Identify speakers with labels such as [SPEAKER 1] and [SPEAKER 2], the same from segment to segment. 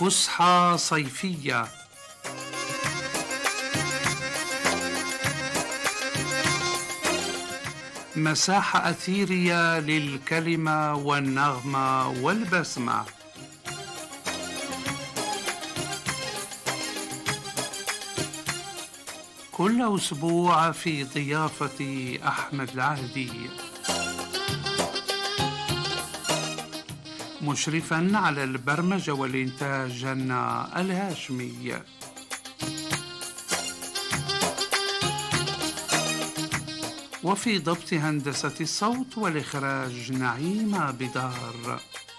[SPEAKER 1] فسحة صيفية. مساحة أثيرية للكلمة والنغمة والبسمة. كل أسبوع في ضيافة أحمد العهدي، مشرفا على البرمجة والإنتاج جنة الهاشمي. وفي ضبط هندسة الصوت والإخراج نعيمة بدار.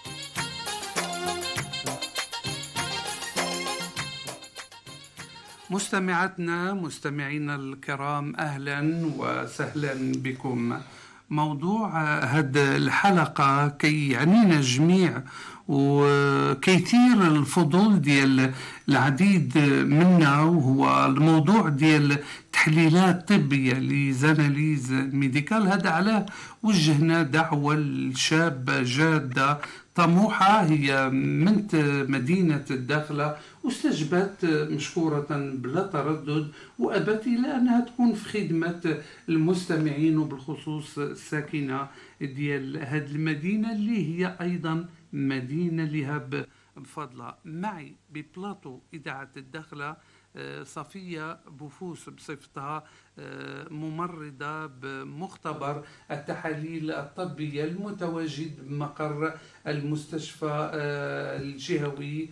[SPEAKER 1] مستمعاتنا مستمعينا الكرام، أهلا وسهلا بكم. موضوع هذه الحلقة كي يعنينا الجميع وكيثير الفضول ديال العديد منا، وهو الموضوع ديال تحليلات طبية لزاناليز ميديكال. هذا علاه وجهنا دعوة الشابة جادة طموحة، هي من مدينة الداخلة، واستجبت مشكورة بلا تردد، وأبت إلى أنها تكون في خدمة المستمعين، وبالخصوص الساكنة ديال هذه المدينة اللي هي أيضا مدينة لها بفضلها. معي ببلاطو إذاعة الداخلة صفية بوفوس بصفتها ممرضة بمختبر التحاليل الطبية المتواجد بمقر المستشفى الجهوي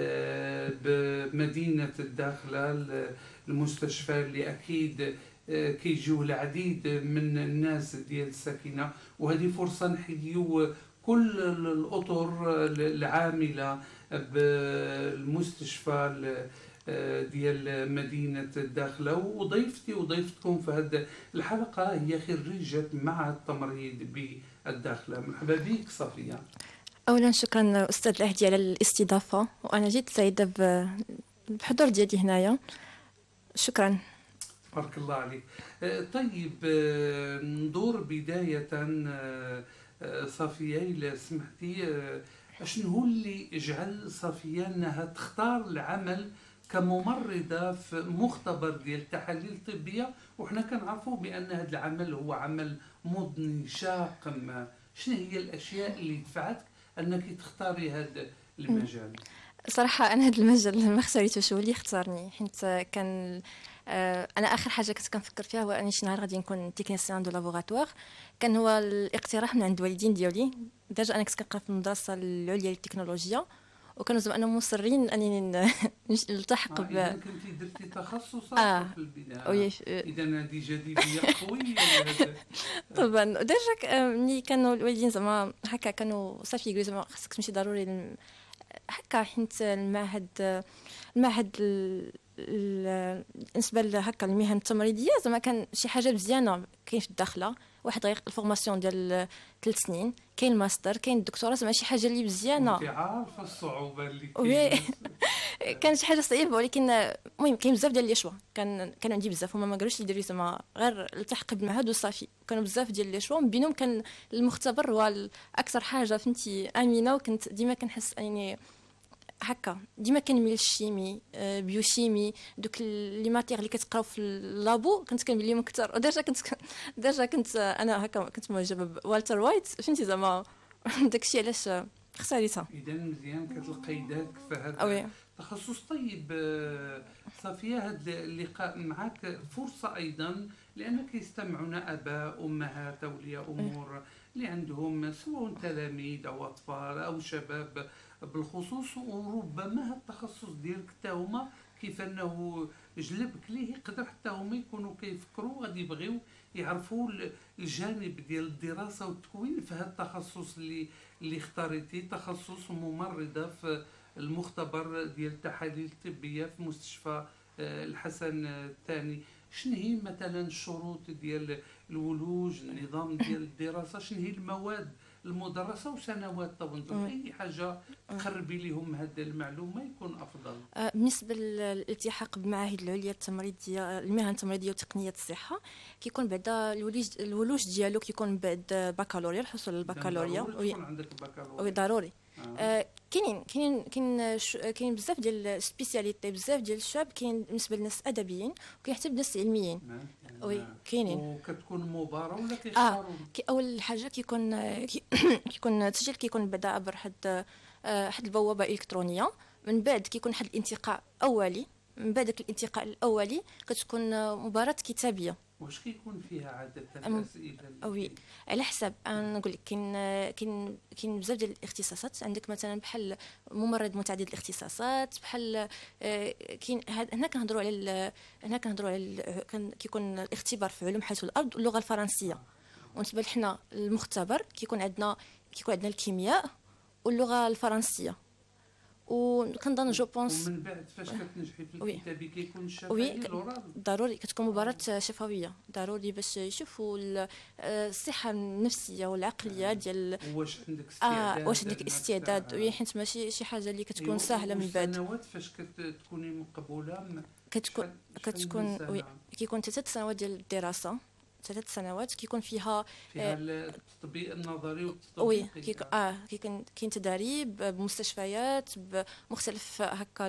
[SPEAKER 1] بمدينة الداخلة، المستشفى اللي أكيد كيجيو العديد من الناس ديال الساكنة. وهذه فرصة نحيو كل الأطر العاملة بالمستشفى ديال مدينة الداخلة. وضيفتي وضيفتكم في هذه الحلقة هي خريجة معهد التمريض بالداخلة. مرحبا بك صفية.
[SPEAKER 2] أولا شكرا أستاذ العهدي على الاستضافة، وأنا جد سعيدة بالحضور ديالي هنايا. شكرا.
[SPEAKER 1] بارك الله عليك. طيب ندور بداية صفية إذا سمحتي، شنو هو اللي جعل صفية أنها تختار العمل كممرضة في مختبر ديال التحاليل الطبية، وحنا كنعرفوا بأن هذا العمل هو عمل مضني شاق؟ شنو هي الأشياء اللي دفعتك أنك تختاري هذا المجال؟
[SPEAKER 2] صراحة أنا هذا المجال ما اختاريتوش، هو اللي اختارني، حيت كان أنا آخر حاجة كنت كنفكر فيها هو أني شي نهار غادي نكون تكنيسيان دو لابوغاتوار. كان هو الاقتراح من عند الوالدين ديالي. ديجا أنا كنت كنقرا في المدرسة العليا للتكنولوجيا، وكانوا زعما مصرين انني نلتحق
[SPEAKER 1] كنتي درتي تخصصات في البدايه. اذا هذه جاذبيه قويه
[SPEAKER 2] طبعا. ديجا ملي كانوا الوالدين زعما هكا كانوا صافي يقولوا زعما خاصك تمشي ضروري هكا، حيت المعهد بالنسبه هكا المهن التمريضيه زعما كان شي حاجه مزيانه. كاين في الداخله واحد غير الفورماسيون ديال 3 سنين، كاين الماستر، كاين الدكتوراه، زعما شي حاجه اللي مزيانه.
[SPEAKER 1] انت عارفه الصعوبه اللي كاينه.
[SPEAKER 2] كانت شي حاجه صعيبه، ولكن المهم كاين بزاف ديال لي شوا. كان عندي بزاف، هما ما قالوش لي ديري زعما غير التحق بالمعهد وصافي. كانوا بزاف ديال لي شوا، من بينهم كان المختبر هو اكثر حاجه فهمتي امنه. وكنت ديما كنحس اني هكا ديما كنميل للشيمي، بيوشيمي، دوك لي ماتير اللي كتقراو في اللابو كنت كنميل ليهم اكثر. ديجا كنت انا هكا كنت معجبه بوالتر وايت، فهمتي زعما داكشي علاش اختاريتها.
[SPEAKER 1] اذا مزيان كتلقاي داك في هذا التخصص. طيب صافيه، هذا اللقاء معك فرصه ايضا لان كيستمعونا اباء امهات اولياء امور اللي عندهم سواء تلاميذ او اطفال او شباب بالخصوص، وربما هذا التخصص ديالك حتى هما كيف انه جلبك ليه يقدر حتى هما يكونوا كيفكروا غادي يبغيو يعرفوا الجانب ديال الدراسه والتكوين في هذا التخصص اللي اختاريتي، تخصص ممرضه في المختبر ديال التحاليل الطبيه في مستشفى الحسن الثاني. شنو هي مثلا الشروط ديال الولوج، النظام ديال الدراسه، شنو هي المواد المدرسه وسنوات طبعا؟ اي حاجه تقربي لهم هذه المعلومه يكون افضل.
[SPEAKER 2] بالنسبه للالتحاق بالمعاهد العليا التمريضيه، المهن التمريضيه وتقنيه الصحه، كيكون بعد الولوج ديالو كيكون بعد بكالوريا، الحصول على البكالوريا.
[SPEAKER 1] ضروري تكون عندك بكالوريا.
[SPEAKER 2] ضروري. كاين بزاف ديال سبيسياليتي، بزاف ديال الشعب كاين بالنسبه للناس ادبيين، وكاين حتى بالناس علميين. وي كاينين.
[SPEAKER 1] وكتكون مباراه ولا كيختاروا؟
[SPEAKER 2] اول حاجه كيكون التسجيل كيكون بدا عبر حد البوابه الالكترونيه، من بعد كيكون حد الانتقاء اولي، من بعد الانتقاء الاولي كتكون مباراه كتابيه.
[SPEAKER 1] واش كيكون فيها عاده الاسئله؟
[SPEAKER 2] وي على حسب، انا نقول لك كاين بزاف ديال الاختصاصات. عندك مثلا بحال ممرض متعدد الاختصاصات، بحال كاين هنا كنهضروا على كيكون الاختبار في علوم الحياه والارض واللغه الفرنسيه. ونتبع حنا المختبر كيكون عندنا الكيمياء واللغه الفرنسيه. وكنظن جو بونس
[SPEAKER 1] ومن بعد فاش كتنجحي في الكتابي كيكون الشفوي الاورال
[SPEAKER 2] ضروري، كتكون مباراة شفوية ضروري باش يشوفوا الصحة النفسية والعقلية ديال
[SPEAKER 1] واش عندك
[SPEAKER 2] استعداد. حيت ماشي شي حاجة اللي كتكون سهلة. من بعد
[SPEAKER 1] سنوات فاش كتكوني مقبولة
[SPEAKER 2] كتكون كيكون 3 سنوات ديال الدراسة، 3 سنوات كيكون فيها
[SPEAKER 1] التطبيق النظري والتطبيقي.
[SPEAKER 2] كاين تدريب بمستشفيات بمختلف هكا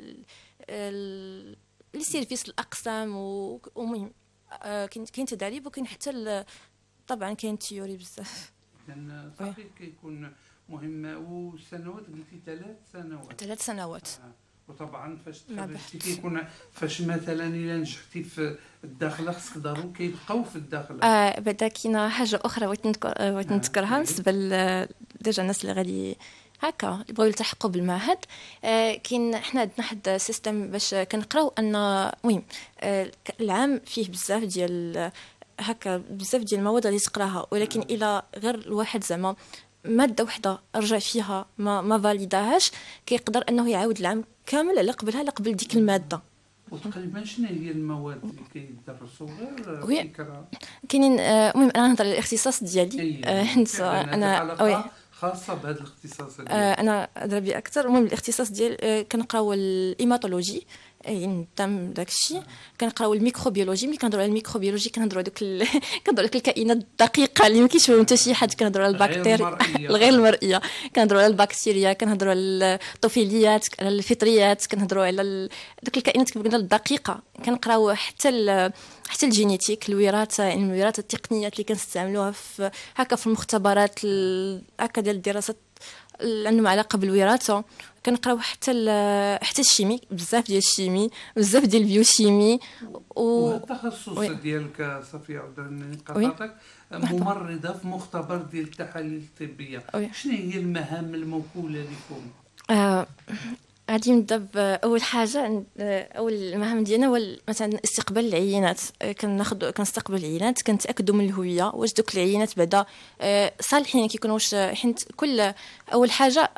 [SPEAKER 2] لي سيرفيس الاقسام. ومهم كاين تدريب، وكاين حتى طبعا كاين تيوري بزاف.
[SPEAKER 1] لان صافي كيكون مهمه. وسنوات قلتي
[SPEAKER 2] 3 سنوات.
[SPEAKER 1] وطبعا فاش تخرجتي كيكون فاش مثلا الا نجحتي في الداخله خصك ضروري كيبقاو في الداخله.
[SPEAKER 2] بعدا كاينه حاجه اخرى بغيت نذكرها بالنسبه ديجا الناس اللي غادي هكا يبغيو يلتحقوا بالمعهد. كاين حنا عندنا واحد السيستم باش كنقراو ان المهم العام فيه بزاف ديال المواد اللي تقراها، ولكن الى غير الواحد زعما ماده وحده رجع فيها ما فاليداهاش، كيقدر انه يعاود العام كامل على قبل ديك الماده.
[SPEAKER 1] وتقريبا شنو هي المواد اللي كيدرسوا غير فكره؟
[SPEAKER 2] كاينين المهم انا نهضر على الاختصاص ديالي. حيت
[SPEAKER 1] انا خاصه بهذا الاختصاص ديالي.
[SPEAKER 2] انا ادرى به اكثر. المهم الاختصاص ديال كنقراو الايماتولوجي، نتم داكشي. كنقراو الميكروبيولوجي. ملي كنهضروا على الميكروبيولوجي كنهضروا على الكائنات الدقيقه اللي ما كيشوفوا حتى شي حد. كنهضروا على البكتيريا الغير المرئيه، كنهضروا على البكتيريا، كنهضروا على الطفيليات، على الفطريات، كنهضروا على دوك الكائنات كما قلنا الدقيقه. كنقراو حتى الجينيتيك، الوراثه، الوراثه التقنيات اللي كنستعملوها في المختبرات هكا ديال الدراسات اللي عندهم علاقه بالوراثه. كنقراو حتى الشيمي، بزاف ديال الشيمي، بزاف ديال البيوشيمي.
[SPEAKER 1] والتخصص ديالك صافيه عذرني قطعتك، ممرضه في مختبر ديال التحاليل الطبيه. شنو هي المهام الموكوله لكم؟
[SPEAKER 2] غادي نبدا باول حاجه. اول المهام ديالنا هو مثلا استقبال العينات. كنستقبل العينات، كنتاكدوا من الهويه، واش دوك العينات بعدا صالحين كيكونوا واش. حيت كل اول حاجه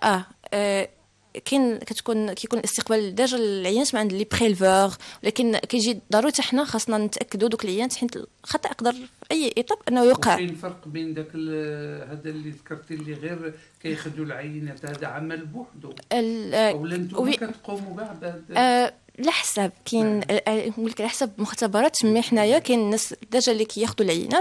[SPEAKER 2] كيكون الاستقبال ديجا العينات من عند لي بريلفور، ولكن كيجي ضروري حتى حنا خاصنا نتاكدوا دوك العينات، حيت الخطا يقدر في اي ايطاب انه يوقع.
[SPEAKER 1] كاين فرق بين داك هذا اللي ذكرتي اللي غير كياخذوا العينات، هذا عمل بوحدو ولا نتوما كتقوموا كاع بهذا؟
[SPEAKER 2] على حساب كاين على حساب مختبرات. مي حنايا كاين الناس ديجا اللي كياخذوا العينات